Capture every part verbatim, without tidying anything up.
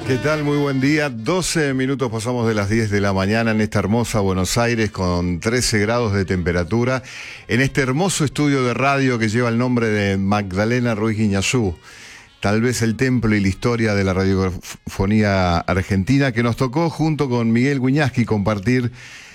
¿Qué tal? Muy buen día. doce minutos pasamos de las diez de la mañana en esta hermosa Buenos Aires con trece grados de temperatura. En este hermoso estudio de radio que lleva el nombre de Magdalena Ruiz Guiñazú. Tal vez el templo y la historia de la radiofonía argentina, que nos tocó junto con Miguel Wiñaski compartir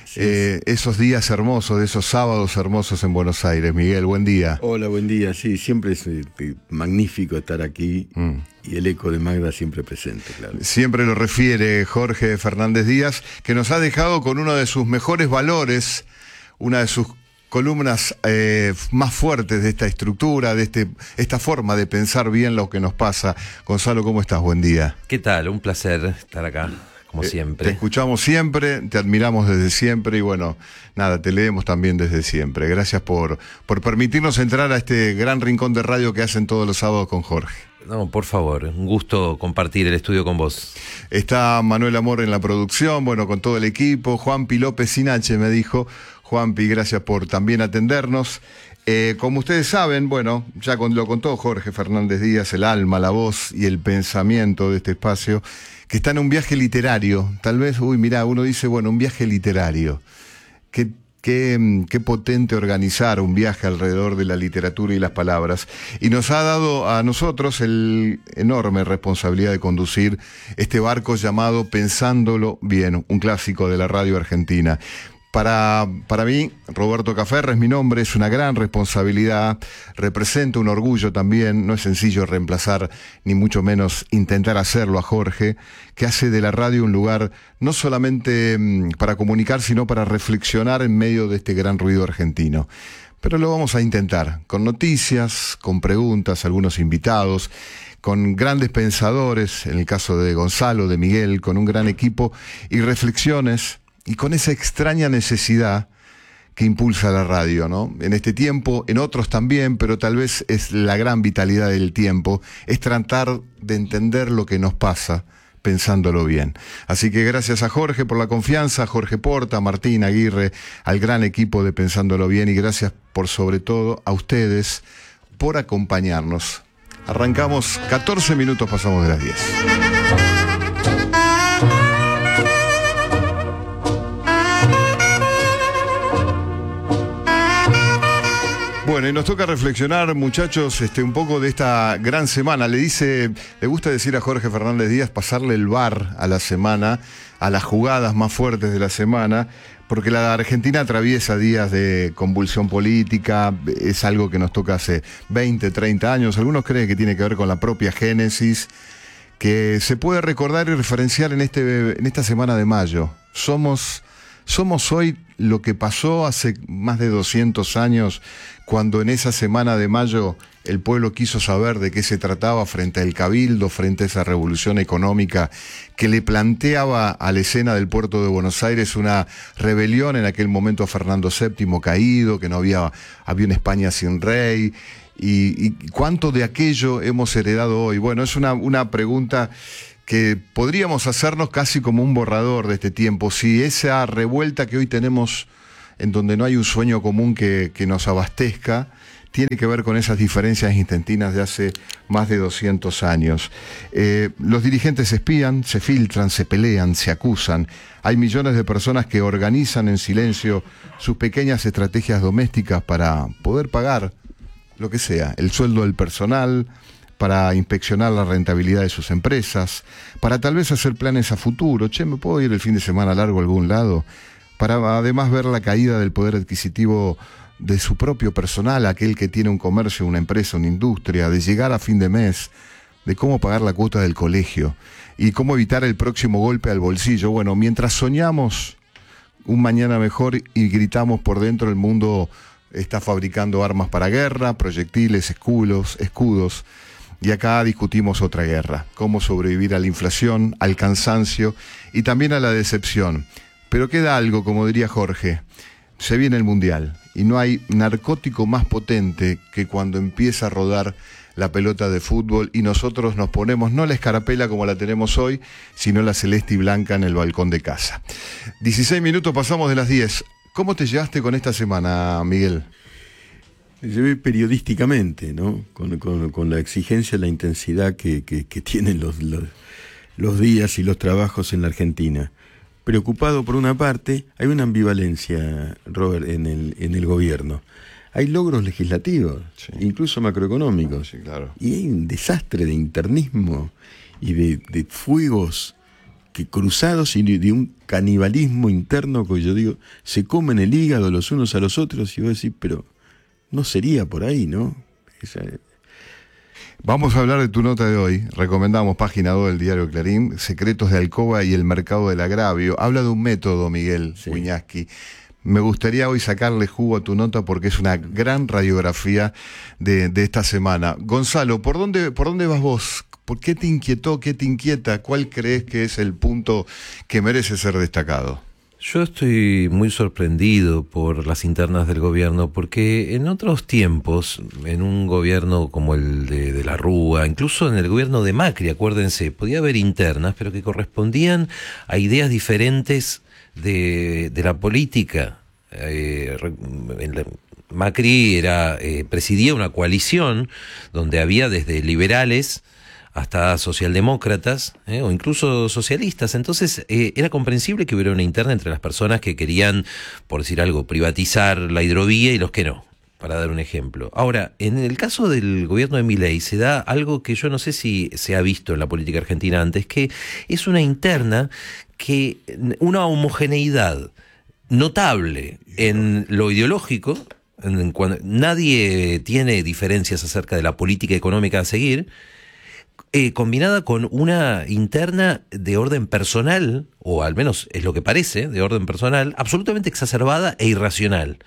eh, esos días hermosos, de esos sábados hermosos en Buenos Aires. Miguel, buen día. Hola, buen día. Sí, siempre es eh, magnífico estar aquí mm. y el eco de Magda siempre presente, claro. Siempre lo refiere Jorge Fernández Díaz, que nos ha dejado con uno de sus mejores valores, una de sus columnas eh, más fuertes de esta estructura, de este esta forma de pensar bien lo que nos pasa. Gonzalo, ¿cómo estás? Buen día. ¿Qué tal? Un placer estar acá, como eh, siempre. Te escuchamos siempre, te admiramos desde siempre y bueno, nada, te leemos también desde siempre. Gracias por, por permitirnos entrar a este gran rincón de radio que hacen todos los sábados con Jorge. No, por favor, un gusto compartir el estudio con vos. Está Manuel Amor en la producción, bueno, con todo el equipo. Juanpi López Sinache me dijo. Juanpi, gracias por también atendernos. Eh, como ustedes saben, bueno, ya con, lo contó Jorge Fernández Díaz, el alma, la voz y el pensamiento de este espacio, que está en un viaje literario. Tal vez, uy, mirá, uno dice, bueno, un viaje literario. ¿Qué Qué, qué potente organizar un viaje alrededor de la literatura y las palabras. Y nos ha dado a nosotros el enorme responsabilidad de conducir este barco llamado Pensándolo Bien, un clásico de la radio argentina. Para, para mí, Roberto Cafferra es mi nombre, es una gran responsabilidad, representa un orgullo también, no es sencillo reemplazar, ni mucho menos intentar hacerlo a Jorge, que hace de la radio un lugar no solamente mmm, para comunicar, sino para reflexionar en medio de este gran ruido argentino. Pero lo vamos a intentar, con noticias, con preguntas, algunos invitados, con grandes pensadores, en el caso de Gonzalo, de Miguel, con un gran equipo y reflexiones. Y con esa extraña necesidad que impulsa la radio, ¿no? En este tiempo, en otros también, pero tal vez es la gran vitalidad del tiempo, es tratar de entender lo que nos pasa, pensándolo bien. Así que gracias a Jorge por la confianza, a Jorge Porta, a Martín Aguirre, al gran equipo de Pensándolo Bien, y gracias por sobre todo a ustedes por acompañarnos. Arrancamos, catorce minutos pasamos de las diez. Bueno, y nos toca reflexionar, muchachos, este, un poco de esta gran semana. Le dice, le gusta decir a Jorge Fernández Díaz pasarle el bar a la semana, a las jugadas más fuertes de la semana, porque la Argentina atraviesa días de convulsión política, es algo que nos toca hace veinte, treinta años. Algunos creen que tiene que ver con la propia génesis, que se puede recordar y referenciar en, este, en esta semana de mayo. Somos... Somos hoy lo que pasó hace más de doscientos años, cuando en esa semana de mayo el pueblo quiso saber de qué se trataba frente al cabildo, frente a esa revolución económica que le planteaba a la escena del puerto de Buenos Aires una rebelión en aquel momento a Fernando séptimo caído, que no había, había una España sin rey. Y, y cuánto de aquello hemos heredado hoy. Bueno, es una, una pregunta que podríamos hacernos casi como un borrador de este tiempo, si esa revuelta que hoy tenemos, en donde no hay un sueño común que, que nos abastezca, tiene que ver con esas diferencias intestinas de hace más de doscientos años. Eh, los dirigentes se espían, se filtran, se pelean, se acusan. Hay millones de personas que organizan en silencio sus pequeñas estrategias domésticas para poder pagar lo que sea, el sueldo del personal, para inspeccionar la rentabilidad de sus empresas, para tal vez hacer planes a futuro. Che, ¿me puedo ir el fin de semana largo a algún lado? Para además ver la caída del poder adquisitivo de su propio personal, aquel que tiene un comercio, una empresa, una industria, de llegar a fin de mes, de cómo pagar la cuota del colegio y cómo evitar el próximo golpe al bolsillo. Bueno, mientras soñamos un mañana mejor y gritamos por dentro, el mundo está fabricando armas para guerra, proyectiles, escudos, escudos. Y acá discutimos otra guerra, cómo sobrevivir a la inflación, al cansancio y también a la decepción. Pero queda algo, como diría Jorge, se viene el Mundial y no hay narcótico más potente que cuando empieza a rodar la pelota de fútbol y nosotros nos ponemos no la escarapela como la tenemos hoy, sino la celeste y blanca en el balcón de casa. dieciséis minutos pasamos de las diez. ¿Cómo te llevaste con esta semana, Miguel? Me llevé periodísticamente, ¿no? Con, con, con la exigencia, la intensidad que, que, que tienen los, los, los días y los trabajos en la Argentina. Preocupado por una parte, hay una ambivalencia, Robert, en el, en el gobierno. Hay logros legislativos, sí, incluso macroeconómicos, sí, claro. Y hay un desastre de internismo y de, de fuegos que cruzados y de, de un canibalismo interno que yo digo, se comen el hígado los unos a los otros y vos decís, pero no sería por ahí, ¿no? Esa... Vamos a hablar de tu nota de hoy. Recomendamos página dos del diario Clarín, Secretos de Alcoba y el mercado del agravio. Habla de un método, Miguel sí. Wiñaski. Me gustaría hoy sacarle jugo a tu nota porque es una gran radiografía de, de esta semana. Gonzalo, ¿por dónde, por dónde vas vos? ¿Por qué te inquietó? ¿Qué te inquieta? ¿Cuál crees que es el punto que merece ser destacado? Yo estoy muy sorprendido por las internas del gobierno, porque en otros tiempos, en un gobierno como el de, de la Rúa, incluso en el gobierno de Macri, acuérdense, podía haber internas, pero que correspondían a ideas diferentes de, de la política. Eh, en la, Macri era eh, presidía una coalición donde había desde liberales hasta socialdemócratas, eh, o incluso socialistas. Entonces eh, era comprensible que hubiera una interna entre las personas que querían, por decir algo, privatizar la hidrovía y los que no, para dar un ejemplo. Ahora, en el caso del gobierno de Milei se da algo que yo no sé si se ha visto en la política argentina antes, que es una interna, que una homogeneidad notable en lo ideológico, en cuando nadie tiene diferencias acerca de la política económica a seguir, Eh, combinada con una interna de orden personal, o al menos es lo que parece, de orden personal, absolutamente exacerbada e irracional.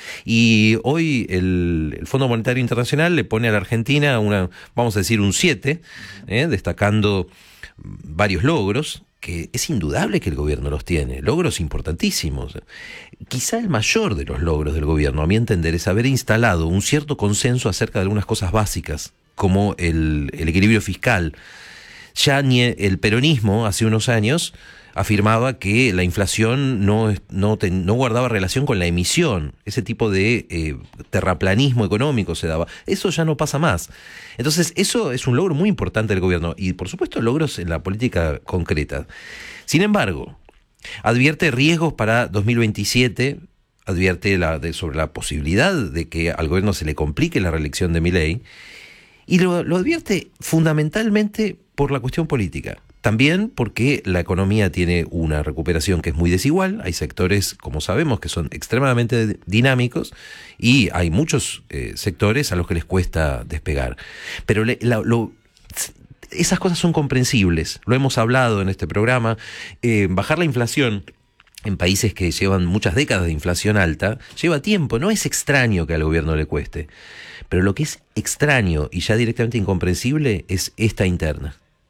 Y hoy el, el Fondo Monetario Internacional le pone a la Argentina una, vamos a decir, un siete, eh, destacando varios logros, que es indudable que el gobierno los tiene, logros importantísimos. Quizá el mayor de los logros del gobierno, a mi entender, es haber instalado un cierto consenso acerca de algunas cosas básicas, como el, el equilibrio fiscal. Ya ni el peronismo, hace unos años, afirmaba que la inflación no, no, te, no guardaba relación con la emisión. Ese tipo de eh, terraplanismo económico se daba. Eso ya no pasa más. Entonces, eso es un logro muy importante del gobierno. Y, por supuesto, logros en la política concreta. Sin embargo, advierte riesgos para dos mil veintisiete, advierte la, de, sobre la posibilidad de que al gobierno se le complique la reelección de Milei, y lo, lo advierte fundamentalmente por la cuestión política. También porque la economía tiene una recuperación que es muy desigual. Hay sectores, como sabemos, que son extremadamente dinámicos y hay muchos eh, sectores a los que les cuesta despegar. Pero le, la, lo, esas cosas son comprensibles. Lo hemos hablado en este programa. Eh, bajar la inflación en países que llevan muchas décadas de inflación alta lleva tiempo. No es extraño que al gobierno le cueste. Pero lo que es extraño y ya directamente incomprensible es esta interna.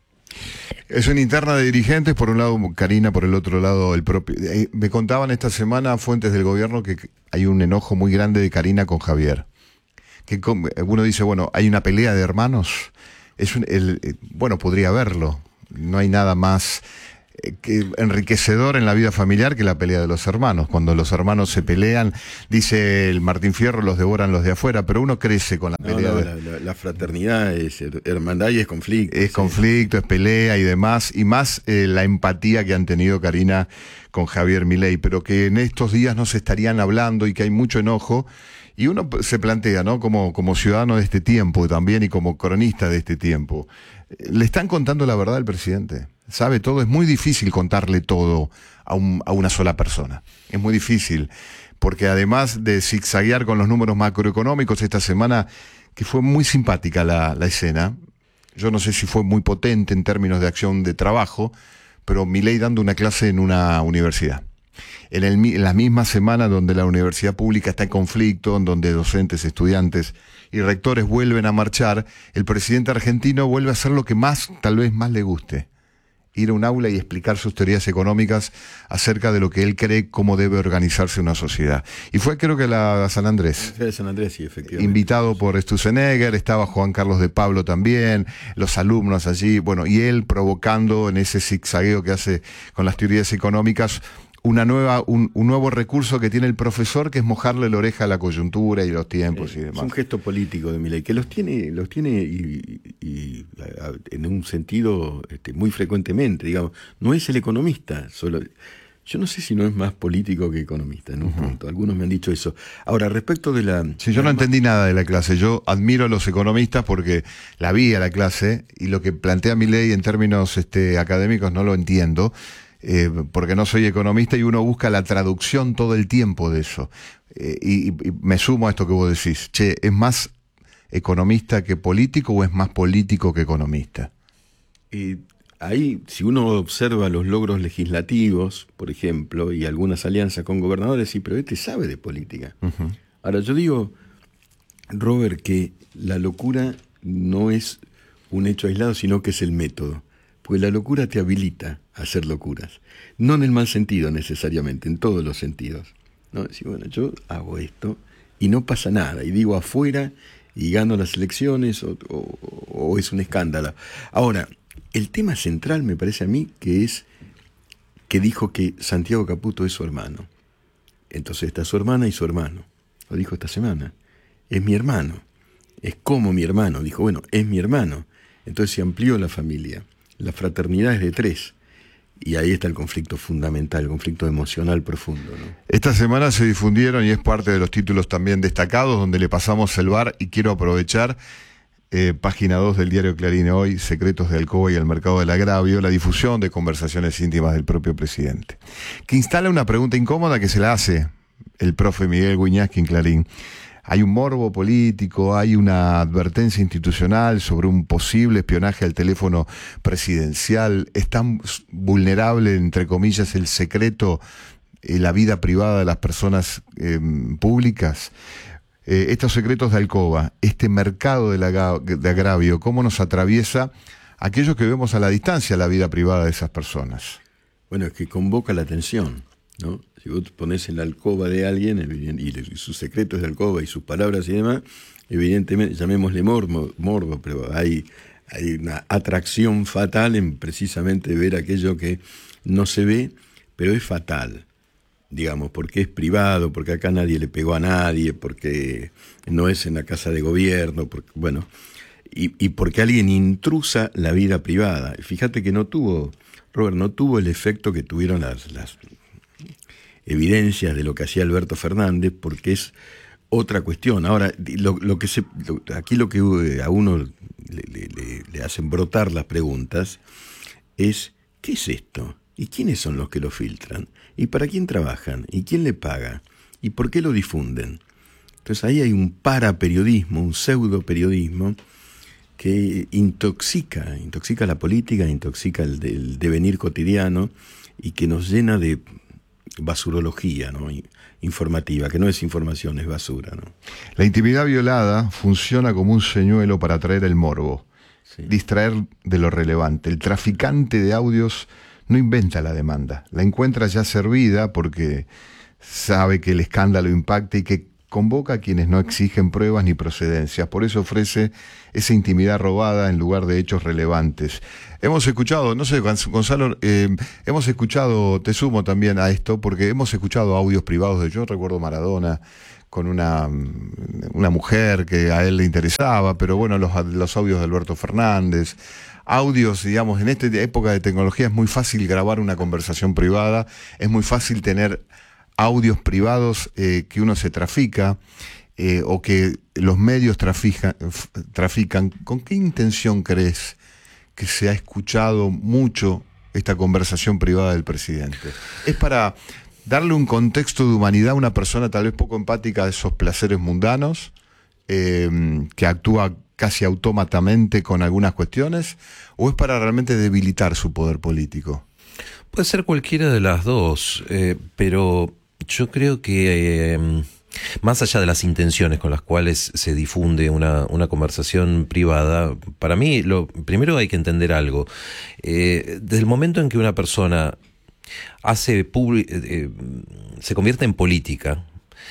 Es una interna de dirigentes, por un lado Karina, por el otro lado el propio... Eh, me contaban esta semana fuentes del gobierno que hay un enojo muy grande de Karina con Javier. Que con, uno dice, bueno, hay una pelea de hermanos. Es un, el, eh, bueno, podría haberlo. No hay nada más que enriquecedor en la vida familiar que la pelea de los hermanos. Cuando los hermanos se pelean, dice el Martín Fierro, los devoran los de afuera, pero uno crece con la pelea. No, no, de... la, la, la fraternidad es hermandad y es conflicto. Es sí. conflicto, es pelea y demás, y más eh, la empatía que han tenido Karina con Javier Milei, pero que en estos días no se estarían hablando y que hay mucho enojo. Y uno se plantea, ¿no? Como, como ciudadano de este tiempo también y como cronista de este tiempo, ¿le están contando la verdad al presidente? ¿Sabe todo? Es muy difícil contarle todo a, un, a una sola persona. Es muy difícil, porque además de zigzaguear con los números macroeconómicos esta semana, que fue muy simpática la, la escena, yo no sé si fue muy potente en términos de acción de trabajo, pero Milei dando una clase en una universidad. En, el, en la misma semana donde la universidad pública está en conflicto, en donde docentes, estudiantes y rectores vuelven a marchar, el presidente argentino vuelve a hacer lo que más, tal vez más le guste: ir a un aula y explicar sus teorías económicas acerca de lo que él cree cómo debe organizarse una sociedad. Y fue, creo que la San Andrés. La de San Andrés, sí, efectivamente. Invitado por Sturzenegger, estaba Juan Carlos de Pablo también, los alumnos allí, bueno, y él provocando en ese zigzagueo que hace con las teorías económicas una nueva, un, un nuevo recurso que tiene el profesor, que es mojarle la oreja a la coyuntura y los tiempos eh, y demás. Es un gesto político de Milei, que los tiene, los tiene y, y, y a, en un sentido este, muy frecuentemente, digamos. No es el economista solo. Yo no sé si no es más político que economista en un uh-huh. punto. Algunos me han dicho eso. Ahora, respecto de la... Sí, yo no entendí nada de la clase. Yo admiro a los economistas porque la vi a la clase y lo que plantea Milei en términos este, académicos no lo entiendo, eh, porque no soy economista y uno busca la traducción todo el tiempo de eso. Eh, y, y me sumo a esto que vos decís. Che, ¿es más economista que político o es más político que economista? Eh, Ahí, si uno observa los logros legislativos, por ejemplo, y algunas alianzas con gobernadores, sí, pero este sabe de política. Uh-huh. Ahora, yo digo, Robert, que la locura no es un hecho aislado, sino que es el método. Porque la locura te habilita a hacer locuras. No en el mal sentido necesariamente, en todos los sentidos. No, decir, bueno, yo hago esto y no pasa nada. Y digo afuera y gano las elecciones o, o, o es un escándalo. Ahora, el tema central me parece a mí que es que dijo que Santiago Caputo es su hermano. Entonces está su hermana y su hermano. Lo dijo esta semana. Es mi hermano. Es como mi hermano. Dijo, bueno, es mi hermano. Entonces se amplió la familia. La fraternidad es de tres. Y ahí está el conflicto fundamental, el conflicto emocional profundo, ¿no? Esta semana se difundieron, y es parte de los títulos también destacados, donde le pasamos el bar, y quiero aprovechar... Eh, página dos del diario Clarín hoy, secretos de Alcoba y el mercado del agravio, la difusión de conversaciones íntimas del propio presidente, que instala una pregunta incómoda que se la hace el profe Miguel Wiñaski en Clarín. Hay un morbo político, hay una advertencia institucional sobre un posible espionaje al teléfono presidencial. ¿Es tan vulnerable, entre comillas, el secreto, eh, la vida privada de las personas eh, públicas? Eh, estos secretos de Alcoba, este mercado de, la, de agravio, ¿cómo nos atraviesa aquellos que vemos a la distancia la vida privada de esas personas? Bueno, es que convoca la atención, ¿no? Si vos pones en la alcoba de alguien y sus secretos de alcoba y sus palabras y demás, evidentemente, llamémosle morbo, morbo pero hay, hay una atracción fatal en precisamente ver aquello que no se ve, pero es fatal. Digamos, porque es privado, porque acá nadie le pegó a nadie, porque no es en la casa de gobierno, porque, bueno, y, y porque alguien intrusa la vida privada. Fíjate que no tuvo, Robert, no tuvo el efecto que tuvieron las, las evidencias de lo que hacía Alberto Fernández, porque es otra cuestión. Ahora, lo, lo que se, lo, aquí lo que a uno le, le, le hacen brotar las preguntas es, ¿qué es esto? ¿Y quiénes son los que lo filtran? ¿Y para quién trabajan? ¿Y quién le paga? ¿Y por qué lo difunden? Entonces ahí hay un paraperiodismo, un pseudo periodismo que intoxica, intoxica la política, intoxica el, el devenir cotidiano y que nos llena de basurología, ¿no? Informativa, que no es información, es basura, ¿no? La intimidad violada funciona como un señuelo para atraer el morbo, sí. Distraer de lo relevante. El traficante de audios no inventa la demanda, la encuentra ya servida porque sabe que el escándalo impacta y que convoca a quienes no exigen pruebas ni procedencias. Por eso ofrece esa intimidad robada en lugar de hechos relevantes. Hemos escuchado, no sé, Gonzalo, eh, hemos escuchado, te sumo también a esto, porque hemos escuchado audios privados de, yo recuerdo Maradona con una, una mujer que a él le interesaba, pero bueno, los, los audios de Alberto Fernández, audios, digamos, en esta época de tecnología es muy fácil grabar una conversación privada, es muy fácil tener audios privados eh, que uno se trafica eh, o que los medios trafica, trafican. ¿Con qué intención crees que se ha escuchado mucho esta conversación privada del presidente? ¿Es para darle un contexto de humanidad a una persona tal vez poco empática de esos placeres mundanos, eh, que actúa casi autómatamente con algunas cuestiones, o es para realmente debilitar su poder político? Puede ser cualquiera de las dos, eh, pero yo creo que eh, más allá de las intenciones con las cuales se difunde una, una conversación privada, para mí lo primero hay que entender algo. Eh, desde el momento en que una persona hace publi- eh, se convierte en política,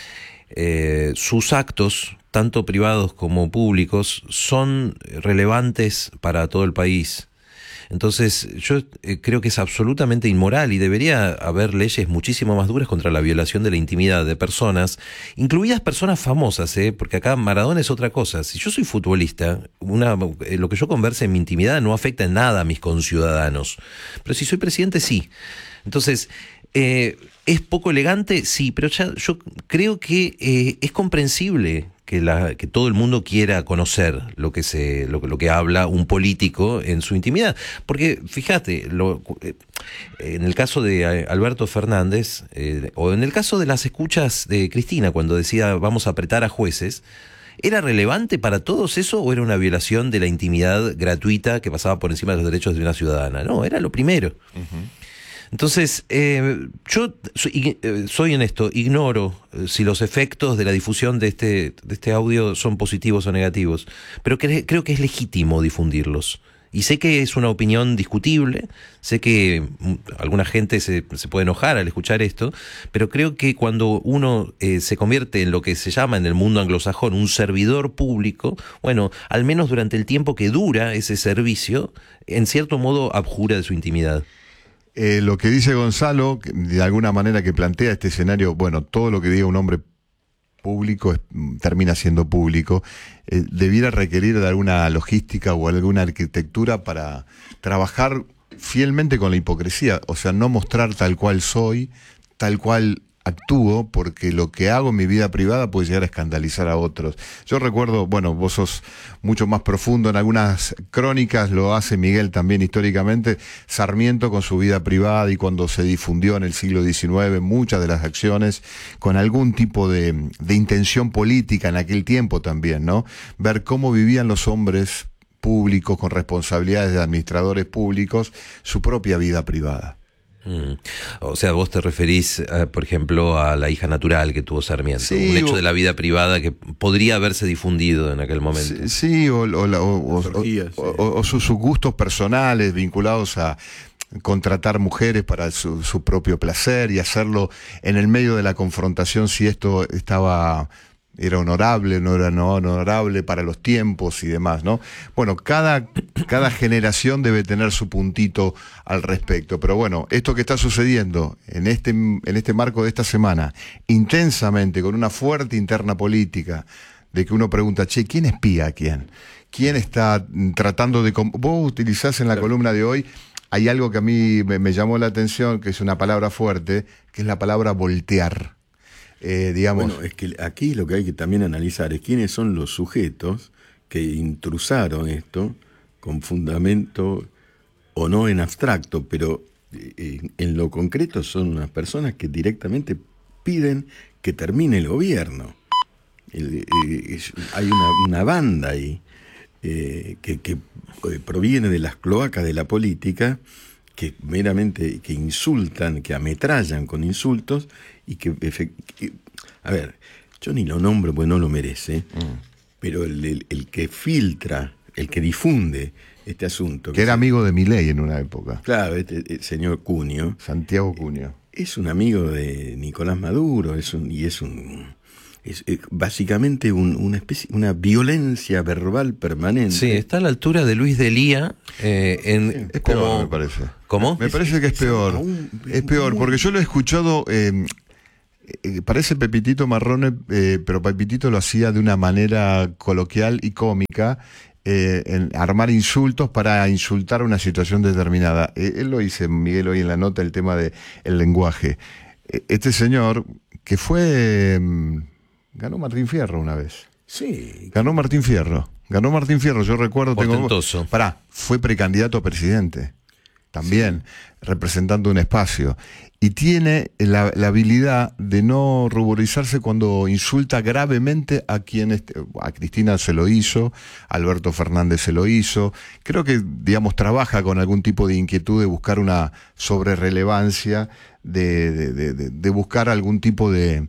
eh, sus actos, tanto privados como públicos, son relevantes para todo el país. Entonces, yo eh, creo que es absolutamente inmoral y debería haber leyes muchísimo más duras contra la violación de la intimidad de personas, incluidas personas famosas, ¿eh? Porque acá Maradona es otra cosa. Si yo soy futbolista, una, eh, lo que yo converse en mi intimidad no afecta en nada a mis conciudadanos. Pero si soy presidente, sí. Entonces, eh, ¿es poco elegante? Sí, pero ya, yo creo que eh, es comprensible que, la, que todo el mundo quiera conocer lo que se lo, lo que habla un político en su intimidad. Porque, fíjate, lo, eh, en el caso de Alberto Fernández, eh, o en el caso de las escuchas de Cristina, cuando decía vamos a apretar a jueces, ¿era relevante para todos eso o era una violación de la intimidad gratuita que pasaba por encima de los derechos de una ciudadana? No, era lo primero. Uh-huh. Entonces, eh, yo soy, soy en esto, ignoro si los efectos de la difusión de este, de este audio son positivos o negativos, pero que, creo que es legítimo difundirlos. Y sé que es una opinión discutible, sé que alguna gente se, se puede enojar al escuchar esto, pero creo que cuando uno eh, se convierte en lo que se llama en el mundo anglosajón un servidor público, bueno, al menos durante el tiempo que dura ese servicio, en cierto modo abjura de su intimidad. Eh, lo que dice Gonzalo, de alguna manera que plantea este escenario, bueno, todo lo que diga un hombre público es, termina siendo público, eh, debiera requerir de alguna logística o alguna arquitectura para trabajar fielmente con la hipocresía, o sea, no mostrar tal cual soy, tal cual actúo, porque lo que hago en mi vida privada puede llegar a escandalizar a otros. Yo recuerdo, bueno, vos sos mucho más profundo, en algunas crónicas lo hace Miguel también históricamente, Sarmiento con su vida privada y cuando se difundió en el siglo diecinueve muchas de las acciones con algún tipo de, de intención política en aquel tiempo también, ¿no? Ver cómo vivían los hombres públicos con responsabilidades de administradores públicos su propia vida privada. Mm. O sea, vos te referís, eh, por ejemplo, a la hija natural que tuvo Sarmiento, sí, un hecho o, de la vida privada que podría haberse difundido en aquel momento. Sí, sí o, o, o, o, sí. o, o sus, sus gustos personales vinculados a contratar mujeres para su, su propio placer y hacerlo en el medio de la confrontación si esto estaba... era honorable, no era no honorable para los tiempos y demás, ¿no? Bueno, cada, cada generación debe tener su puntito al respecto, pero bueno, esto que está sucediendo en este, en este marco de esta semana, intensamente, con una fuerte interna política, de que uno pregunta, che, ¿quién espía a quién? ¿Quién está tratando de... Vos utilizás en la claro. columna de hoy, hay algo que a mí me, me llamó la atención, que es una palabra fuerte, que es la palabra voltear. Eh, digamos. Bueno, es que aquí lo que hay que también analizar es quiénes son los sujetos que intrusaron esto con fundamento o no en abstracto, pero eh, en lo concreto son unas personas que directamente piden que termine el gobierno. El, eh, es, hay una, una banda ahí eh, que, que eh, proviene de las cloacas de la política, que meramente que insultan, que ametrallan con insultos y que, que a ver, yo ni lo nombro porque no lo merece, mm. pero el, el, el que filtra, el que difunde este asunto... Que, que era se, amigo de Milei en una época. Claro, este, el señor Cunio. Santiago Cunio. Es un amigo de Nicolás Maduro, es un, y es un... Es, es básicamente un, una especie, una violencia verbal permanente. Sí, está a la altura de Luis Delía. Eh, en, es peor, como, me parece. ¿Cómo? Me parece que es peor. Es peor, porque yo lo he escuchado... Eh, eh, parece Pepitito Marrone, eh, pero Pepitito lo hacía de una manera coloquial y cómica, eh, en armar insultos para insultar una situación determinada. Eh, él lo dice, Miguel, hoy en la nota, el tema del lenguaje. Eh, este señor, que fue... Eh, ganó Martín Fierro una vez. Sí. Ganó Martín Fierro. Ganó Martín Fierro, yo recuerdo... Portentoso. Tengo, pará, fue precandidato a presidente. También, sí. Representando un espacio. Y tiene la, la habilidad de no ruborizarse cuando insulta gravemente a quien... Este, a Cristina se lo hizo, a Alberto Fernández se lo hizo. Creo que, digamos, trabaja con algún tipo de inquietud de buscar una sobrerrelevancia, de, de, de, de, de buscar algún tipo de...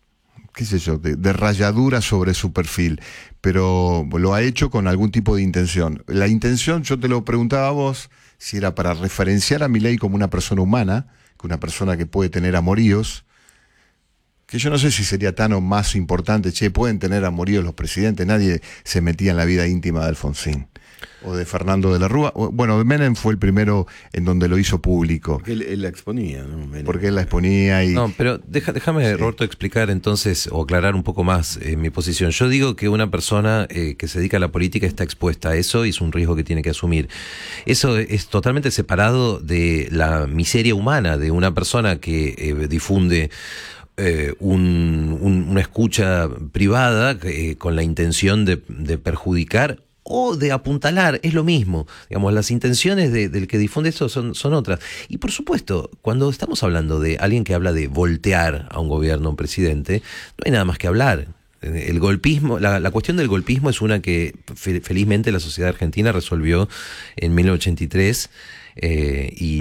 qué sé yo, de, de rayadura sobre su perfil, pero lo ha hecho con algún tipo de intención. La intención, yo te lo preguntaba a vos, si era para referenciar a Milei como una persona humana, una persona que puede tener amoríos, que yo no sé si sería tan o más importante, che, pueden tener amoríos los presidentes, nadie se metía en la vida íntima de Alfonsín o de Fernando de la Rúa. Bueno, Menem fue el primero en donde lo hizo público. Porque él, él la exponía, ¿no? Menem. Porque él la exponía y... No, pero deja, déjame, sí. Roberto, explicar entonces, o aclarar un poco más eh, mi posición. Yo digo que una persona eh, que se dedica a la política está expuesta a eso y es un riesgo que tiene que asumir. Eso es totalmente separado de la miseria humana de una persona que eh, difunde Eh, un, un, una escucha privada eh, con la intención de, de perjudicar o de apuntalar, es lo mismo. Digamos, las intenciones de, del que difunde eso son, son otras. Y por supuesto, cuando estamos hablando de alguien que habla de voltear a un gobierno, a un presidente, no hay nada más que hablar. El golpismo, la, la cuestión del golpismo es una que fe, felizmente la sociedad argentina resolvió en mil novecientos ochenta y tres. Eh, y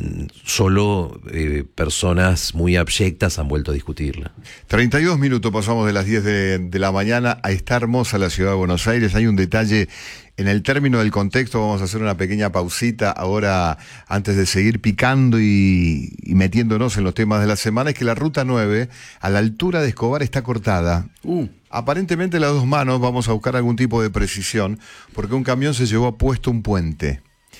solo eh, personas muy abyectas han vuelto a discutirla. treinta y dos minutos pasamos de las diez de, de la mañana. A esta hermosa la ciudad de Buenos Aires. Hay un detalle en el término del contexto. Vamos a hacer una pequeña pausita ahora antes de seguir picando y, y metiéndonos en los temas de la semana. Es que la ruta nueve a la altura de Escobar está cortada. Uh. Aparentemente las dos manos. Vamos a buscar algún tipo de precisión porque un camión se llevó a puesto un puente.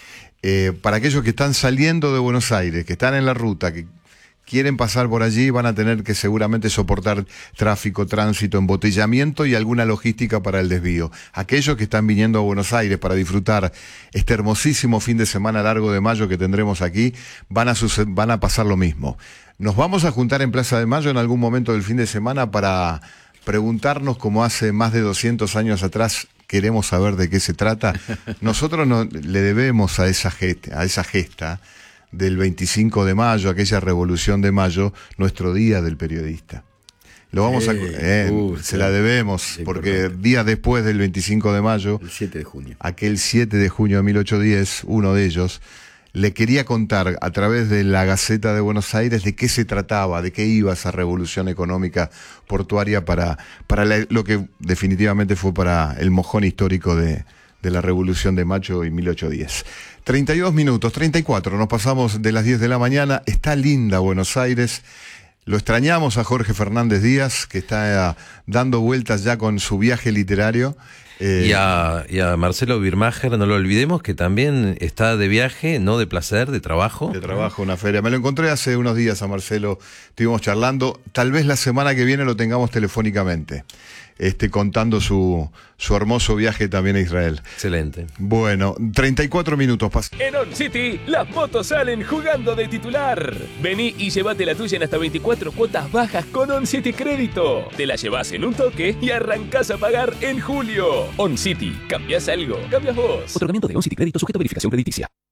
Eh, para aquellos que están saliendo de Buenos Aires, que están en la ruta, que quieren pasar por allí, van a tener que seguramente soportar tráfico, tránsito, embotellamiento y alguna logística para el desvío. Aquellos que están viniendo a Buenos Aires para disfrutar este hermosísimo fin de semana largo de mayo que tendremos aquí, van a, van a pasar lo mismo. Nos vamos a juntar en Plaza de Mayo en algún momento del fin de semana para preguntarnos, como hace más de doscientos años atrás, queremos saber de qué se trata. Nosotros no, le debemos a esa, gesta, a esa gesta del veinticinco de mayo, aquella revolución de mayo, nuestro día del periodista. Lo vamos eh, a eh, uh, se sí. la debemos, sí, porque perfecto. Días después del veinticinco de mayo, el siete de junio. Aquel siete de junio de mil ochocientos diez, uno de ellos le quería contar a través de la Gaceta de Buenos Aires de qué se trataba, de qué iba esa revolución económica portuaria para, para la, lo que definitivamente fue para el mojón histórico de, de la Revolución de Mayo y mil ochocientos diez. treinta y dos minutos, treinta y cuatro, nos pasamos de las diez de la mañana. Está linda Buenos Aires. Lo extrañamos a Jorge Fernández Díaz, que está uh, dando vueltas ya con su viaje literario. Eh, y, a, y a Marcelo Birmacher, no lo olvidemos, que también está de viaje, no de placer, de trabajo. De trabajo, una feria. Me lo encontré hace unos días a Marcelo, estuvimos charlando. Tal vez la semana que viene lo tengamos telefónicamente, este, contando su, su hermoso viaje también a Israel. Excelente. Bueno, treinta y cuatro minutos pasan. En On City, las motos salen jugando de titular. Vení y llévate la tuya en hasta veinticuatro cuotas bajas con On City Crédito. Te la llevas en un toque y arrancás a pagar en julio. On City, cambiás algo, cambiás vos. Otorgamiento de On City Crédito sujeto a verificación crediticia.